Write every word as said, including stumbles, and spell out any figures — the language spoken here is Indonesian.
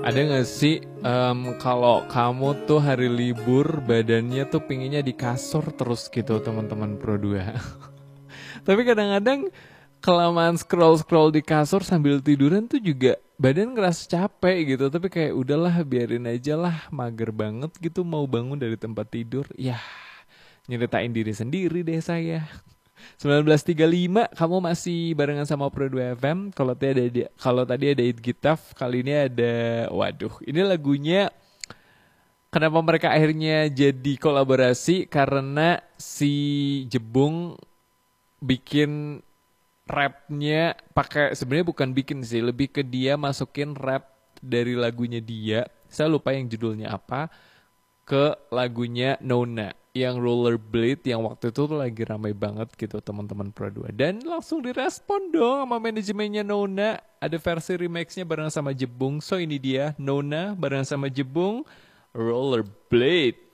Ada gak sih em, kalau kamu tuh hari libur badannya tuh pinginnya di kasur terus gitu teman-teman Pro dua. Tapi kadang-kadang kelamaan scroll-scroll di kasur sambil tiduran tuh juga badan ngerasa capek gitu. Tapi kayak udahlah biarin aja lah, mager banget gitu mau bangun dari tempat tidur. Yah, nyeritain diri sendiri deh saya. seribu sembilan ratus tiga puluh lima kamu masih barengan sama Pro dua F M. Kalau tadi ada kalau tadi ada It Gitaf, kali ini ada waduh, ini lagunya kenapa mereka akhirnya jadi kolaborasi karena si Jebung bikin rapnya pakai sebenarnya bukan bikin sih, lebih ke dia masukin rap dari lagunya dia. Saya lupa yang judulnya apa ke lagunya Nona yang Rollerblade yang waktu itu tuh lagi ramai banget gitu teman-teman Pro dua dan langsung direspon dong sama manajemennya Nona, ada versi remixnya bareng sama Jebung. So ini dia Nona bareng sama Jebung, Rollerblade.